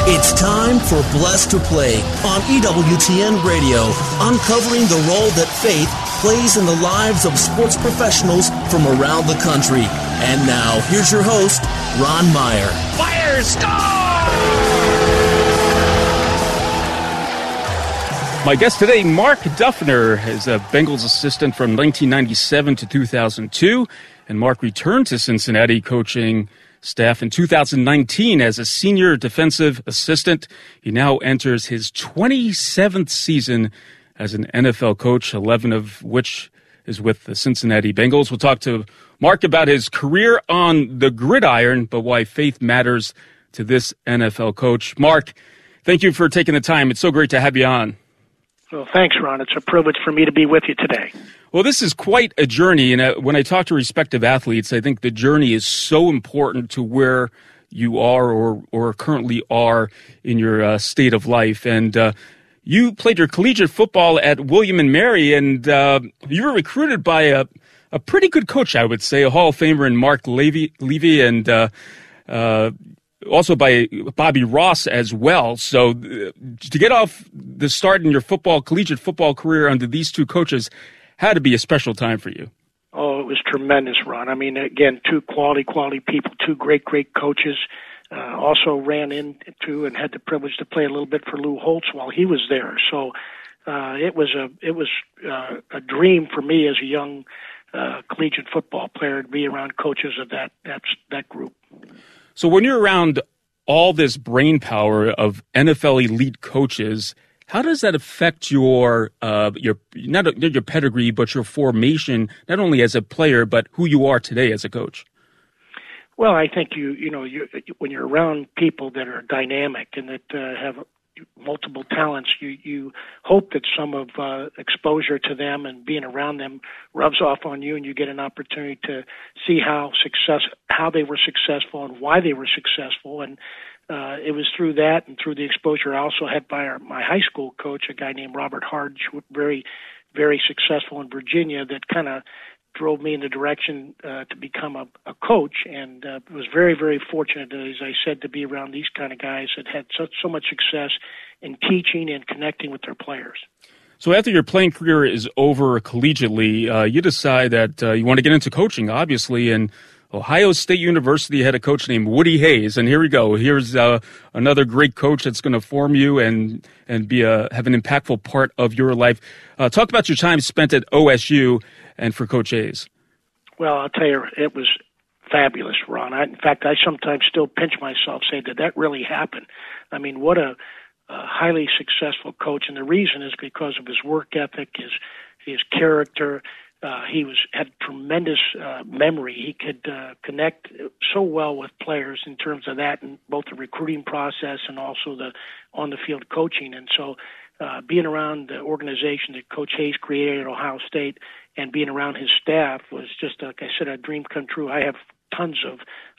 It's time for Blessed to Play on EWTN Radio, uncovering the role that faith plays in the lives of sports professionals from around the country. And now, here's your host, Ron Meyer. Fire, score! My guest today, Mark Duffner, is a Bengals assistant from 1997 to 2002, and Mark returned to Cincinnati coaching staff in 2019 as a senior defensive assistant. He now enters his 27th season as an NFL coach, 11 of which is with the Cincinnati Bengals. We'll talk to Mark about his career on the gridiron, but why faith matters to this NFL coach. Mark, thank you for taking the time. It's so great to have you on. Well, thanks, Ron. It's a privilege for me to be with you today. Well, this is quite a journey, and when I talk to respective athletes, I think the journey is so important to where you are or currently are in your state of life. And you played your collegiate football at William & Mary, and you were recruited by a pretty good coach, I would say, a Hall of Famer in Mark Levy and also by Bobby Ross as well. So to get off the start in your collegiate football career under these two coaches had to be a special time for you. Oh, it was tremendous, Ron. I mean, again, two quality people, two great coaches. Also ran into and had the privilege to play a little bit for Lou Holtz while he was there. So it was a dream for me as a young collegiate football player to be around coaches of that group. So when you're around all this brain power of NFL elite coaches, how does that affect your not your pedigree, but your formation, not only as a player, but who you are today as a coach? Well, I think you when you're around people that are dynamic and that have multiple talents, you hope that some of exposure to them and being around them rubs off on you, and you get an opportunity to see how they were successful and why they were successful. And it was through that and through the exposure I also had by my high school coach, a guy named Robert Hardge, very, very successful in Virginia, that kind of drove me in the direction to become a coach, and was very, very fortunate, as I said, to be around these kind of guys that had so much success in teaching and connecting with their players. So after your playing career is over collegiately, you decide that you want to get into coaching, obviously, and Ohio State University had a coach named Woody Hayes, and here we go. Here's another great coach that's going to form you and have an impactful part of your life. Talk about your time spent at OSU and for Coach Hayes. Well, I'll tell you, it was fabulous, Ron. In fact, I sometimes still pinch myself, say, did that really happen? I mean, what a highly successful coach, and the reason is because of his work ethic, his character. He had tremendous memory. He could connect so well with players in terms of that, and both the recruiting process and also the on-the-field coaching. And so being around the organization that Coach Hayes created at Ohio State and being around his staff was just, like I said, a dream come true. I have tons of,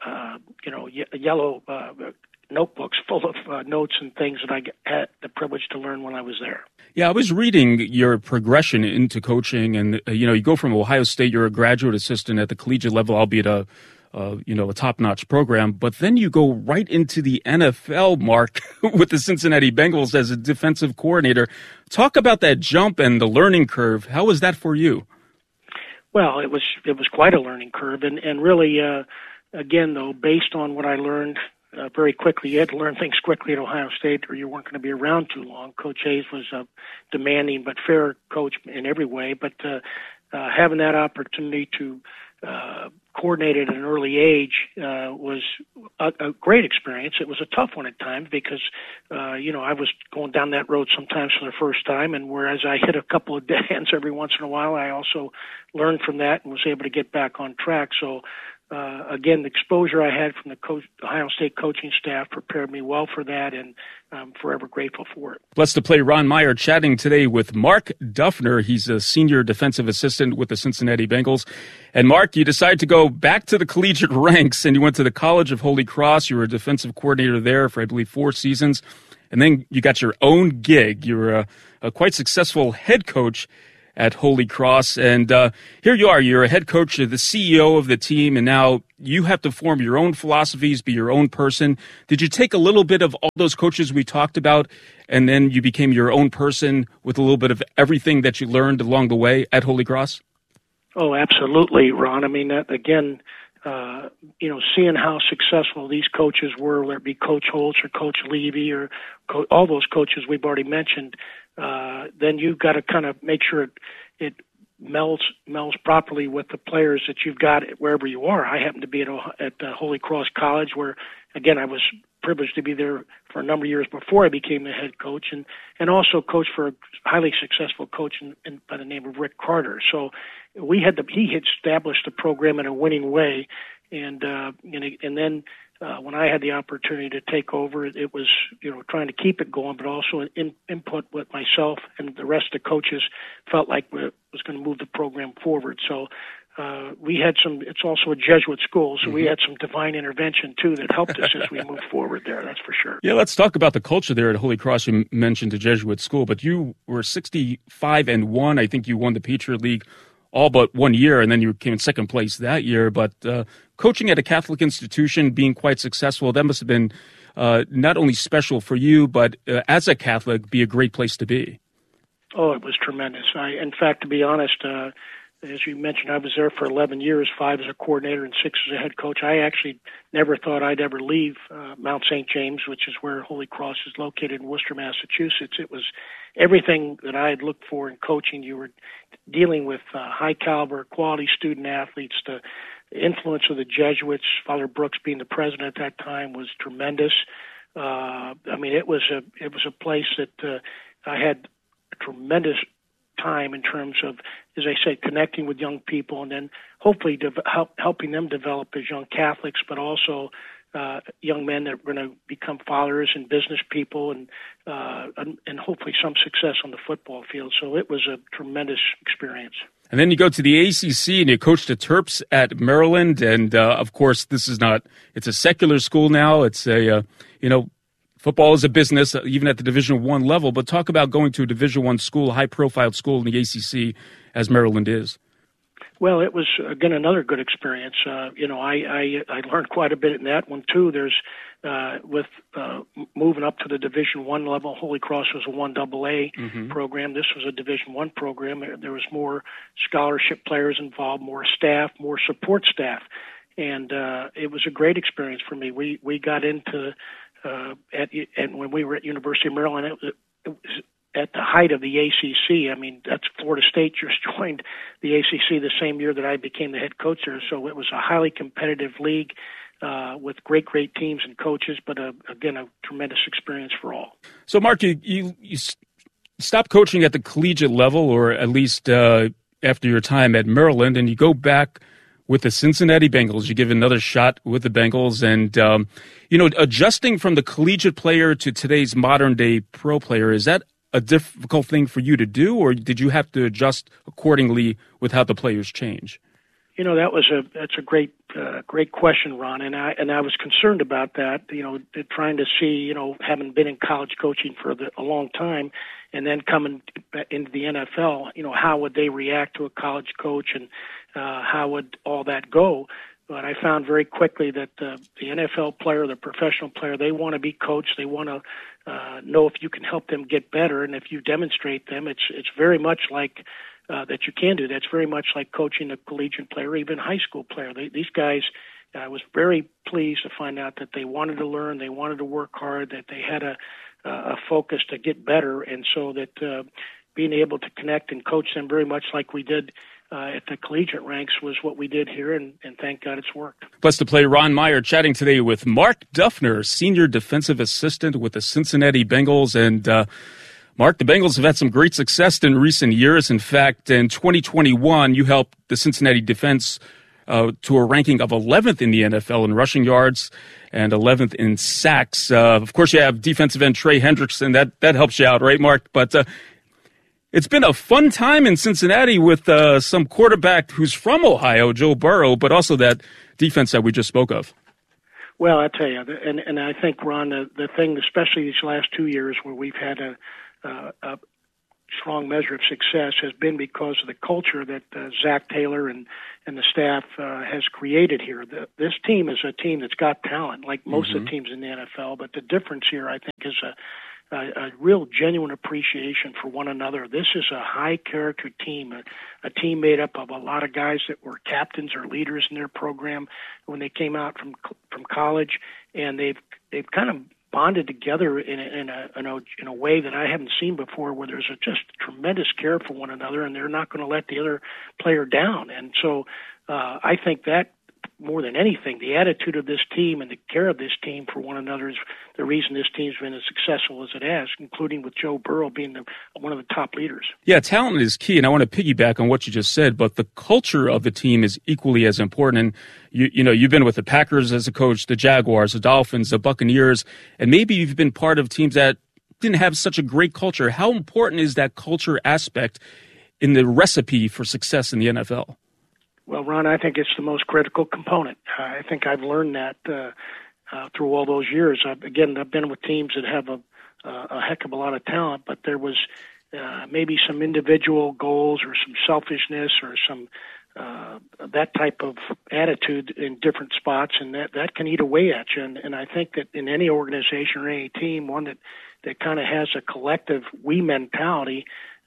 yellow notebooks full of notes and things that I had the privilege to learn when I was there. Yeah, I was reading your progression into coaching, and you go from Ohio State, you're a graduate assistant at the collegiate level, albeit a top-notch program, but then you go right into the NFL, Mark, with the Cincinnati Bengals as a defensive coordinator. Talk about that jump and the learning curve. How was that for you? Well, it was quite a learning curve, and really, again, though, based on what I learned very quickly. You had to learn things quickly at Ohio State or you weren't going to be around too long. Coach Hayes was a demanding but fair coach in every way, but having that opportunity to coordinate at an early age was a great experience. It was a tough one at times because, I was going down that road sometimes for the first time, and whereas I hit a couple of dead ends every once in a while, I also learned from that and was able to get back on track. So again, the exposure I had from the Ohio State coaching staff prepared me well for that, and I'm forever grateful for it. Blessed to Play Ron Meyer chatting today with Mark Duffner. He's a senior defensive assistant with the Cincinnati Bengals. And Mark, you decided to go back to the collegiate ranks, and you went to the College of Holy Cross. You were a defensive coordinator there for, I believe, 4 seasons. And then you got your own gig. You were a quite successful head coach at Holy Cross. And here you are. You're a head coach, the CEO of the team, and now you have to form your own philosophies, be your own person. Did you take a little bit of all those coaches we talked about, and then you became your own person with a little bit of everything that you learned along the way at Holy Cross? Oh, absolutely, Ron. I mean, that, again, seeing how successful these coaches were, whether it be Coach Holtz or Coach Levy or all those coaches we've already mentioned, then you've got to kind of make sure it melds properly with the players that you've got wherever you are. I happen to be at Holy Cross College, where, again, I was privileged to be there for a number of years before I became the head coach, and also coached for a highly successful coach by the name of Rick Carter. So he had established the program in a winning way, and then when I had the opportunity to take over, it was trying to keep it going, but also input what myself and the rest of the coaches felt like was going to move the program forward. So we had it's also a Jesuit school, so we had some divine intervention too that helped us as we moved forward there, that's for sure. Yeah, let's talk about the culture there at Holy Cross. You mentioned the Jesuit school, but you were 65-1. I think you won the Patriot League all but 1 year, and then you came in second place that year. But coaching at a Catholic institution, being quite successful, that must have been not only special for you, but as a Catholic, be a great place to be. Oh, it was tremendous. In fact, to be honest, as you mentioned, I was there for 11 years, 5 as a coordinator and 6 as a head coach. I actually never thought I'd ever leave Mount St. James, which is where Holy Cross is located in Worcester, Massachusetts. It was everything that I had looked for in coaching. You were dealing with high-caliber, quality student-athletes. The influence of the Jesuits, Father Brooks being the president at that time, was tremendous. It was a place that I had a tremendous time in terms of, as I said, connecting with young people and then hopefully helping them develop as young Catholics, but also young men that are going to become fathers and business people and hopefully some success on the football field. So it was a tremendous experience. And then you go to the ACC and you coach the Terps at Maryland. And, of course, it's a secular school now. It's football is a business, even at the Division I level. But talk about going to a Division I school, a high-profile school in the ACC, as Maryland is. Well, it was, again, another good experience. I learned quite a bit in that one, too. There's, with moving up to the Division I level, Holy Cross was a 1AA program. This was a Division I program. There was more scholarship players involved, more staff, more support staff. And it was a great experience for me. We got into and when we were at University of Maryland, it was at the height of the ACC. I mean, that's Florida State just joined the ACC the same year that I became the head coach there. So it was a highly competitive league with great teams and coaches, but again, a tremendous experience for all. So, Mark, you stopped coaching at the collegiate level, or at least after your time at Maryland, and you go back with the Cincinnati Bengals. You give another shot with the Bengals, and adjusting from the collegiate player to today's modern-day pro player, is that a difficult thing for you to do, or did you have to adjust accordingly with how the players change? That's a great question, Ron, and I was concerned about that. Trying to see, having been in college coaching for a long time, and then coming into the NFL, how would they react to a college coach, and how would all that go? But I found very quickly that the NFL player, the professional player, they want to be coached. They want to know if you can help them get better, and if you demonstrate them, it's very much like that you can do. That's very much like coaching a collegiate player, even high school player. These guys, I was very pleased to find out that they wanted to learn, they wanted to work hard, that they had a focus to get better, and so that being able to connect and coach them very much like we did at the collegiate ranks was what we did here, and thank God it's worked. Plus to play Ron Meyer chatting today with Mark Duffner, Senior Defensive Assistant with the Cincinnati Bengals. And Mark, the Bengals have had some great success in recent years. In fact, in 2021, you helped the Cincinnati defense to a ranking of 11th in the NFL in rushing yards and 11th in sacks. Of course, you have defensive end Trey Hendrickson. That helps you out, right, Mark? But it's been a fun time in Cincinnati with some quarterback who's from Ohio, Joe Burrow, but also that defense that we just spoke of. Well, I tell you, and I think, Ron, the thing, especially these last 2 years where we've had a strong measure of success has been because of the culture that Zach Taylor and the staff has created here. This team is a team that's got talent, like most of the teams in the NFL, but the difference here, I think, is a real genuine appreciation for one another. This is a high-character team, a team made up of a lot of guys that were captains or leaders in their program when they came out from college, and they've kind of bonded together in a way that I haven't seen before, where there's just tremendous care for one another, and they're not going to let the other player down. And so I think that, more than anything, the attitude of this team and the care of this team for one another is the reason this team's been as successful as it has, including with Joe Burrow being one of the top leaders. Yeah, talent is key, and I want to piggyback on what you just said, but the culture of the team is equally as important. And you've been with the Packers as a coach, the Jaguars, the Dolphins, the Buccaneers, and maybe you've been part of teams that didn't have such a great culture. How important is that culture aspect in the recipe for success in the NFL? Well, Ron, I think it's the most critical component. I think I've learned that through all those years. I've been with teams that have a heck of a lot of talent, but there was maybe some individual goals or some selfishness or some that type of attitude in different spots, and that can eat away at you. And I think that in any organization or any team, one that kind of has a collective we mentality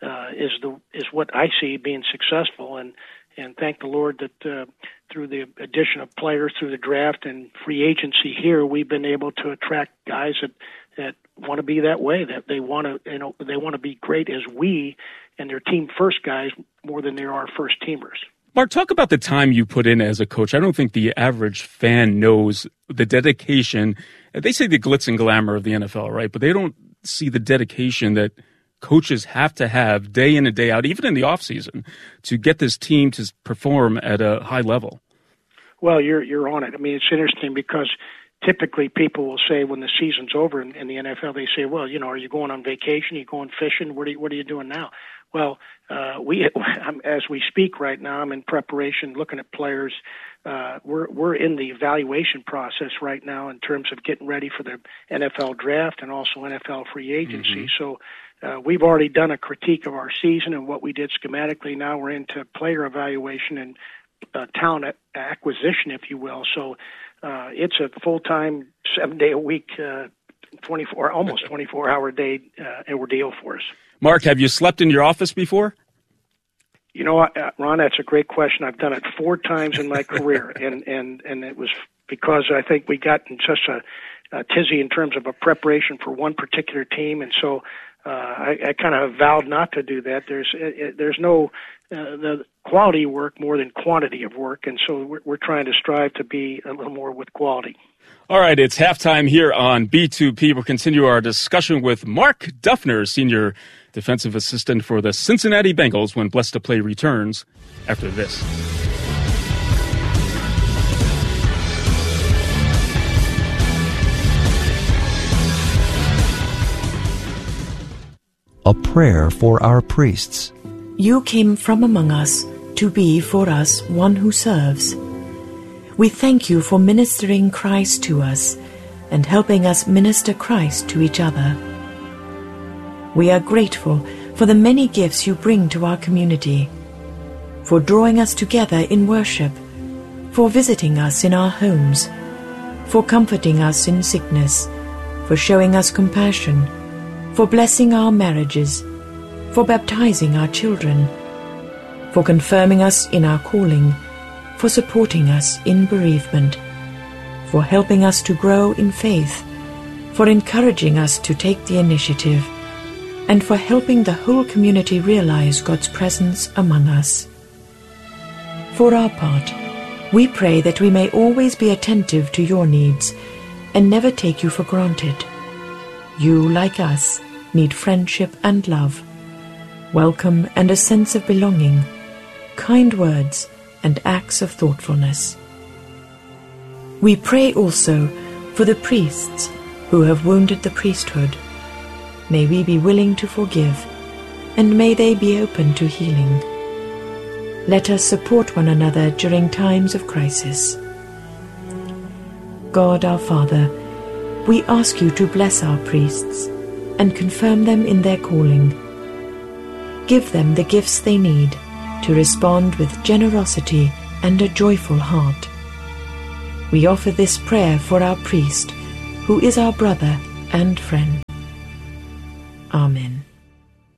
is what I see being successful. And thank the Lord that through the addition of players through the draft and free agency here, we've been able to attract guys that want to be that way, that they want to be great as we and their team first guys more than they are first teamers. Mark, talk about the time you put in as a coach. I don't think the average fan knows the dedication. They say the glitz and glamour of the NFL, right? But they don't see the dedication that coaches have to have day in and day out, even in the offseason, to get this team to perform at a high level. Well, you're on it. I mean, it's interesting because typically people will say when the season's over in the NFL, they say, well, are you going on vacation? Are you going fishing? What are you doing now? Well, as we speak right now, I'm in preparation, looking at players. We're in the evaluation process right now in terms of getting ready for the NFL draft and also NFL free agency. So we've already done a critique of our season and what we did schematically. Now we're into player evaluation and talent acquisition, if you will. So it's a full-time, 7-day-a-week, almost 24-hour day ordeal for us. Mark, have you slept in your office before? Ron, that's a great question. I've done it 4 times in my career, and it was because I think we got in such a tizzy in terms of a preparation for one particular team, and so I kind of vowed not to do that. There's no the quality work more than quantity of work, and so we're trying to strive to be a little more with quality. All right, it's halftime here on B2P. We'll continue our discussion with Mark Duffner, Senior Defensive Assistant for the Cincinnati Bengals, when Blessed to Play returns after this. A prayer for our priests. You came from among us to be for us one who serves. We thank you for ministering Christ to us and helping us minister Christ to each other. We are grateful for the many gifts you bring to our community, for drawing us together in worship, for visiting us in our homes, for comforting us in sickness, for showing us compassion, for blessing our marriages, for baptizing our children, for confirming us in our calling, for supporting us in bereavement, for helping us to grow in faith, for encouraging us to take the initiative, and for helping the whole community realize God's presence among us. For our part, we pray that we may always be attentive to your needs and never take you for granted. You, like us, need friendship and love, welcome and a sense of belonging, kind words, and acts of thoughtfulness. We pray also for the priests who have wounded the priesthood. May we be willing to forgive, and may they be open to healing. Let us support one another during times of crisis. God our Father, we ask you to bless our priests and confirm them in their calling. Give them the gifts they need to respond with generosity and a joyful heart. We offer this prayer for our priest, who is our brother and friend. Amen.